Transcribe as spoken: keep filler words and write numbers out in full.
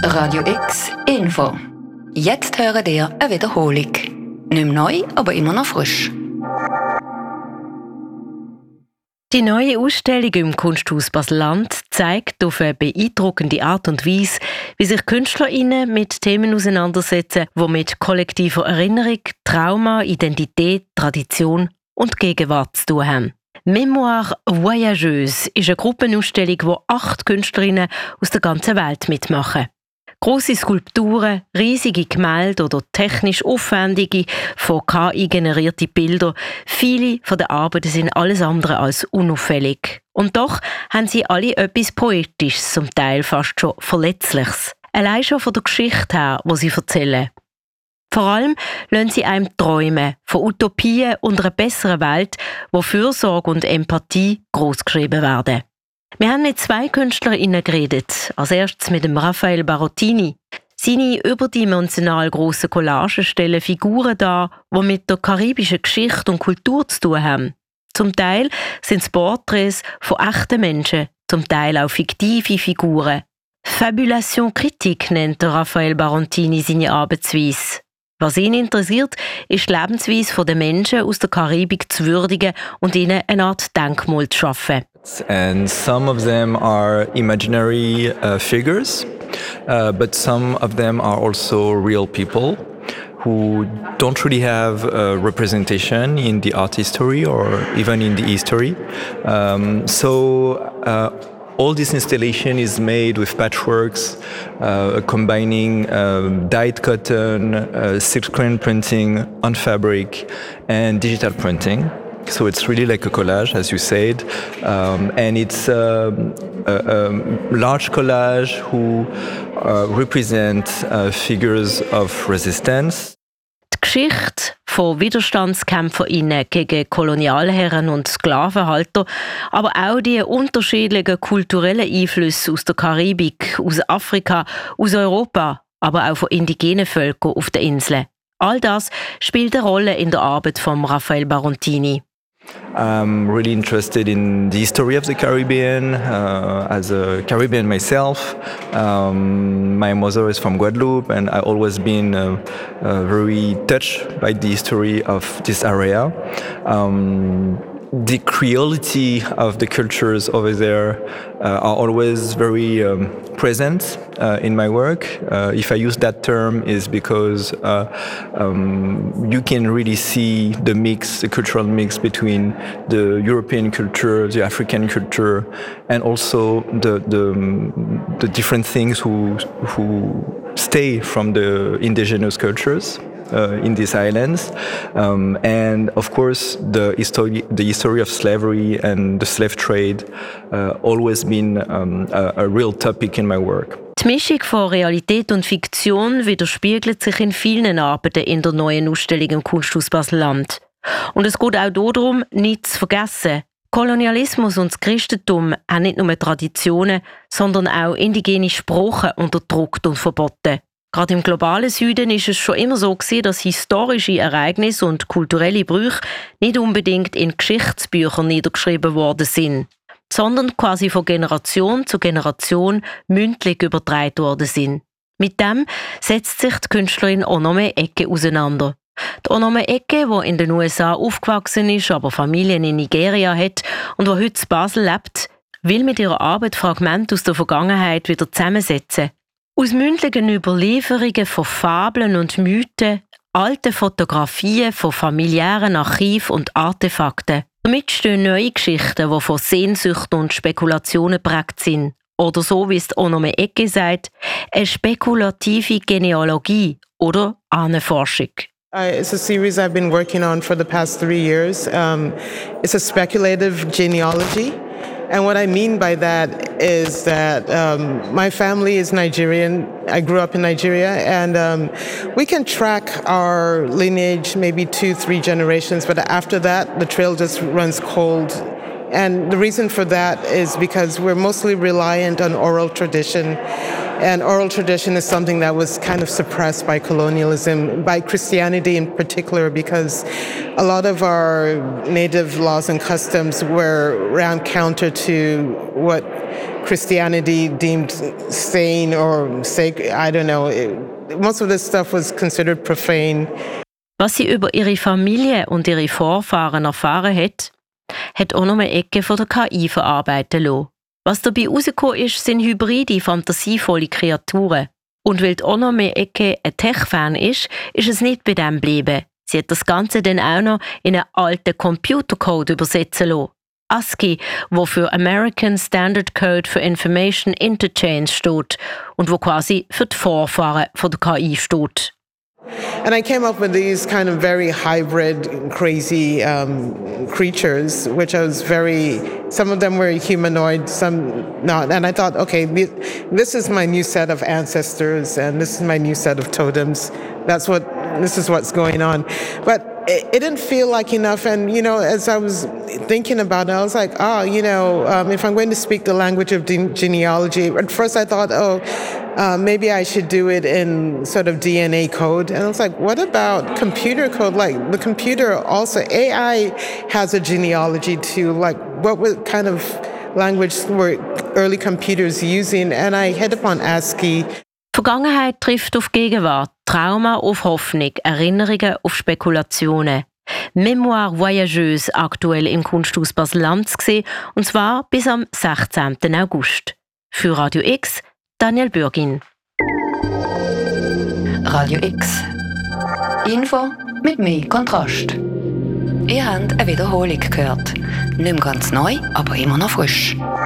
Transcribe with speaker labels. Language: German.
Speaker 1: Radio X Info. Jetzt hören ihr eine Wiederholung. Nicht mehr neu, aber immer noch frisch.
Speaker 2: Die neue Ausstellung im Kunsthaus Basel-Land zeigt auf eine beeindruckende Art und Weise, wie sich KünstlerInnen mit Themen auseinandersetzen, die mit kollektiver Erinnerung, Trauma, Identität, Tradition und Gegenwart zu tun haben. Mémoire Voyageuse ist eine Gruppenausstellung, wo acht Künstlerinnen aus der ganzen Welt mitmachen. Grosse Skulpturen, riesige Gemälde oder technisch aufwendige, von K I generierte Bilder. Viele von den Arbeiten sind alles andere als unauffällig. Und doch haben sie alle etwas Poetisches, zum Teil fast schon Verletzliches. Allein schon von der Geschichte her, die sie erzählen. Vor allem lassen sie einem träumen von Utopien und einer besseren Welt, wo Fürsorge und Empathie großgeschrieben werden. Wir haben mit zwei KünstlerInnen geredet. Als erstes mit dem Raphael Barottini. Seine überdimensional grossen Collagen stellen Figuren dar, die mit der karibischen Geschichte und Kultur zu tun haben. Zum Teil sind es Porträts von echten Menschen, zum Teil auch fiktive Figuren. Fabulation critique nennt der Raphael Barottini seine Arbeitsweise. Was ihn interessiert, ist die Lebensweise der Menschen aus der Karibik zu würdigen und ihnen eine Art Denkmal zu schaffen.
Speaker 3: And some of them are imaginary uh, figures, uh, but some of them are also real people who don't really have a representation in the art history or even in the history. Um, so uh, all this installation is made with patchworks, uh, combining uh, dyed cotton, uh, silkscreen printing on fabric, and digital printing. So it's really like a collage, as you said, um, and it's um, a, a large collage who uh, represent uh, figures of resistance.
Speaker 2: Die Geschichte von WiderstandskämpferInnen gegen Kolonialherren und Sklavenhalter, aber auch die unterschiedlichen kulturellen Einflüsse aus der Karibik, aus Afrika, aus Europa, aber auch von indigenen Völkern auf den Inseln. All das spielt eine Rolle in der Arbeit von Raphael Barottini.
Speaker 3: I'm really interested in the history of the Caribbean. Uh, as a Caribbean myself, um, my mother is from Guadeloupe, and I've always been uh, uh, very touched by the history of this area. Um, the creolity of the cultures over there uh, are always very um, present uh, in my work. Uh, if I use that term, is because uh, um, you can really see the mix, the cultural mix between the European culture, the African culture, and also the the, the different things who who stay from the indigenous cultures. Uh, in these islands, um, and of course the history, the history of slavery and the slave trade, uh, always been um, a, a real topic in my work.
Speaker 2: Die Mischung von Realität und Fiktion widerspiegelt sich in vielen Arbeiten in der neuen Ausstellung im Kunsthaus Basel-Land. Und es geht auch darum, nichts zu vergessen. Kolonialismus und das Christentum haben nicht nur Traditionen, sondern auch indigene Sprachen unterdrückt und verboten. Gerade im globalen Süden ist es schon immer so gewesen, dass historische Ereignisse und kulturelle Brüche nicht unbedingt in Geschichtsbüchern niedergeschrieben worden sind, sondern quasi von Generation zu Generation mündlich übertragen worden sind. Mit dem setzt sich die Künstlerin Onome Eke auseinander. Die Onome Eke, die in den U S A aufgewachsen ist, aber Familien in Nigeria hat und die heute in Basel lebt, will mit ihrer Arbeit Fragmente aus der Vergangenheit wieder zusammensetzen. Aus mündlichen Überlieferungen von Fabeln und Mythen, alten Fotografien von familiären Archiven und Artefakten. Damit stehen neue Geschichten, die von Sehnsucht und Spekulationen geprägt sind. Oder so, wie es Onome Eke sagt, eine spekulative Genealogie oder Ahnenforschung.
Speaker 4: Uh, it's a series I've been working on for the past three years. Um, it's a speculative genealogy. And what I mean by that is that um, my family is Nigerian. I grew up in Nigeria, and um, we can track our lineage maybe two, three generations, but after that, the trail just runs cold. And the reason for that is because we're mostly reliant on oral tradition. And oral tradition is something that was kind of suppressed by colonialism, by Christianity in particular, because a lot of our native laws and customs were ran counter to what Christianity deemed sane or sacred. I don't know. It, most of this stuff was considered profane.
Speaker 2: Was sie über ihre Familie und ihre Vorfahren erfahren hat, hat auch noch eine Ecke von der K I verarbeiten lassen. Was dabei herausgekommen ist, sind hybride, fantasievolle Kreaturen. Und weil auch noch mehr Ecke ein Tech-Fan ist, ist es nicht bei dem geblieben. Sie hat das Ganze dann auch noch in einen alten Computercode übersetzen lassen. ASCII, wo für American Standard Code for Information Interchange steht und wo quasi für die Vorfahren von der K I steht.
Speaker 4: And I came up with these kind of very hybrid, crazy um, creatures, which I was very, some of them were humanoid, some not. And I thought, okay, this is my new set of ancestors and this is my new set of totems. That's what, this is what's going on. But it, it didn't feel like enough. And, you know, as I was thinking about it, I was like, oh, you know, um, if I'm going to speak the language of de- genealogy, at first I thought, oh, Uh, maybe I should do it in sort of D N A code. And I was like, what about computer code? Like the computer also, A I has a genealogy too. Like what was, kind of language were early computers using? And I hit upon ASCII.
Speaker 2: Vergangenheit trifft auf Gegenwart, Trauma auf Hoffnung, Erinnerungen auf Spekulationen. Mémoire voyageuse aktuell im Kunsthaus Basel-Land zu sehen, und zwar bis am sechzehnten August. Für Radio X Daniel Bürgin.
Speaker 1: Radio X. Info mit mehr Kontrast. Ihr habt eine Wiederholung gehört. Nicht mehr ganz neu, aber immer noch frisch.